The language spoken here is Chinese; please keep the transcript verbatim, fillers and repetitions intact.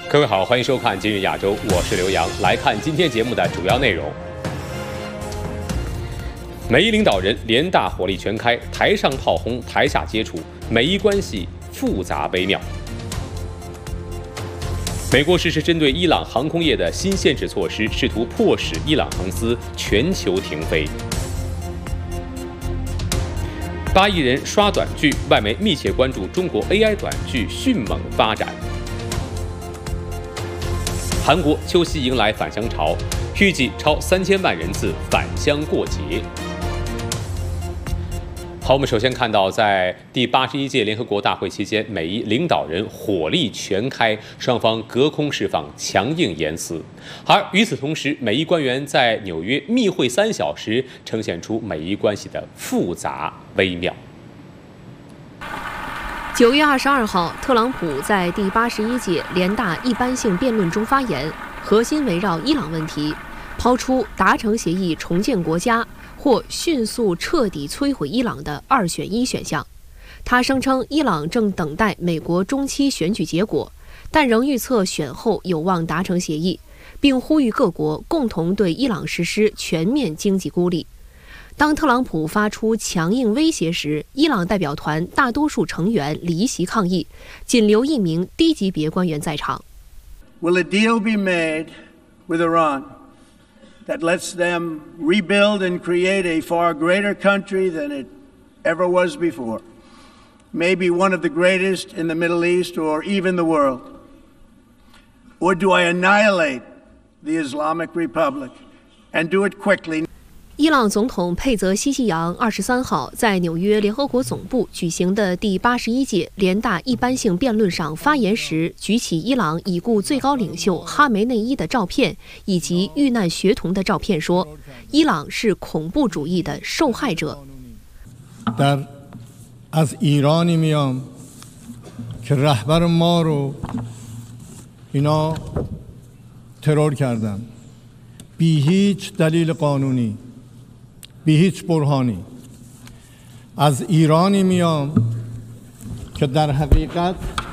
各位好，欢迎收看《今日亚洲》，我是刘洋。来看今天节目的主要内容：美伊领导人联大火力全开，台上炮轰，台下接触，美伊关系复杂微妙。美国实施针对伊朗航空业的新限制措施，试图迫使伊朗航司全球停飞。八亿人刷短剧，外媒密切关注中国 A I 短剧迅猛发展。韩国秋夕迎来返乡潮，预计超三千万人次返乡过节。好，我们首先看到，在第八十一届联合国大会期间，美伊领导人火力全开，双方隔空释放强硬言辞。而与此同时，美伊官员在纽约密会三小时，呈现出美伊关系的复杂微妙。 九月二十二号，特朗普在第八十一届联大一般性辩论中发言，核心围绕伊朗问题，抛出达成协议重建国家或迅速彻底摧毁伊朗的二选一选项。他声称，伊朗正等待美国中期选举结果，但仍预测选后有望达成协议，并呼吁各国共同对伊朗实施全面经济孤立。当特朗普发出强硬威胁时，伊朗代表团大多数成员离席抗议，仅留一名低级别官员在场。 Will a deal be made with Iran that lets them rebuild and create a far greater country than it ever was before? Maybe one of the greatest in the Middle East or even the world? Or do I annihilate the Islamic Republic and do it quickly? 伊朗总统佩泽西西扬二十三号在纽约联合国总部举行的第八十一届联大一般性辩论上发言时，举起伊朗已故最高领袖哈梅内伊的照片以及遇难学童的照片，说：“伊朗是恐怖主义的受害者。” در از ایرانی میام که رهبر ما رو اینا ترور کردن بی هیچ دلیل قانونی بی هیچ برهانی از ایرانی میام که در حقیقت